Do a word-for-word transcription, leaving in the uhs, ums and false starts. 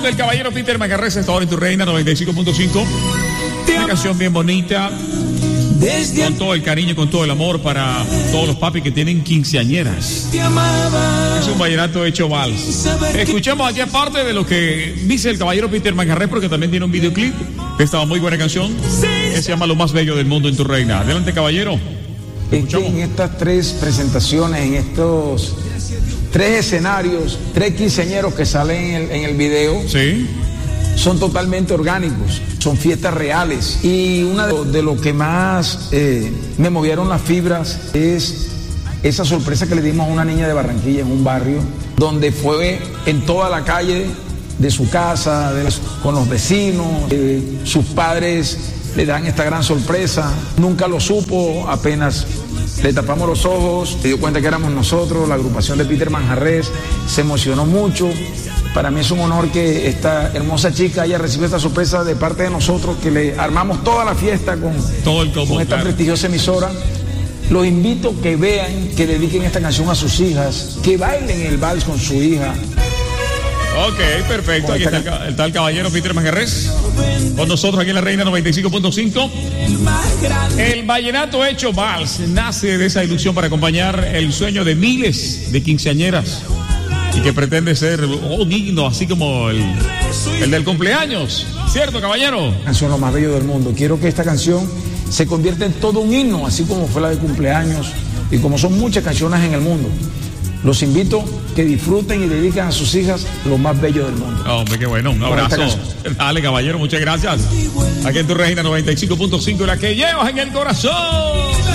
con el caballero Peter Manjarres, esta hora en Tu Reina noventa y cinco punto cinco. Una canción bien bonita, con todo el cariño, con todo el amor para todos los papis que tienen quinceañeras. Es un vallenato hecho vals. Escuchemos aquí aparte de lo que dice el caballero Peter Manjarres, porque también tiene un videoclip de esta muy buena canción que se llama Lo Más Bello del Mundo en Tu Reina. Adelante, caballero. Es que en estas tres presentaciones, en estos tres escenarios, tres quinceañeros que salen en el, en el video, sí, son totalmente orgánicos, son fiestas reales. Y una de, de lo que más eh, me movieron las fibras es esa sorpresa que le dimos a una niña de Barranquilla en un barrio, donde fue en toda la calle de su casa, de las, con los vecinos, eh, sus padres le dan esta gran sorpresa. Nunca lo supo, apenas le tapamos los ojos, se dio cuenta que éramos nosotros, la agrupación de Peter Manjarres, se emocionó mucho. Para mí es un honor que esta hermosa chica haya recibido esta sorpresa de parte de nosotros, que le armamos toda la fiesta con, Todo el combo, con esta claro. prestigiosa emisora. Los invito a que vean, que dediquen esta canción a sus hijas, que bailen el vals con su hija. Ok, perfecto. Aquí está el, está el caballero Peter Manjarres con nosotros aquí en La Reina noventa y cinco punto cinco. El vallenato hecho vals nace de esa ilusión para acompañar el sueño de miles de quinceañeras y que pretende ser un himno así como el, el del cumpleaños. ¿Cierto, caballero? Canción Lo Más Bello del Mundo. Quiero que esta canción se convierta en todo un himno, así como fue la de cumpleaños y como son muchas canciones en el mundo. Los invito a que disfruten y dediquen a sus hijas lo más bello del mundo. Hombre, qué bueno. Un abrazo. Dale, caballero, muchas gracias. Aquí en Tu Reina noventa y cinco punto cinco, la que llevas en el corazón.